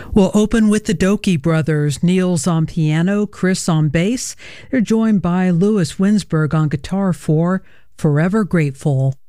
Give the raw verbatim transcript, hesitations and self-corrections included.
We'll open with the Dokie Brothers. Neil's on piano, Chris on bass. They're joined by Louis Winsberg on guitar for Forever Grateful.